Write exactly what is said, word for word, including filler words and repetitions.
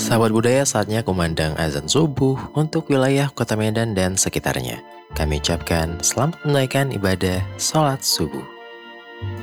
Sahabat budaya, saatnya kumandang azan subuh untuk wilayah Kota Medan dan sekitarnya. Kami ucapkan selamat menunaikan ibadah sholat subuh.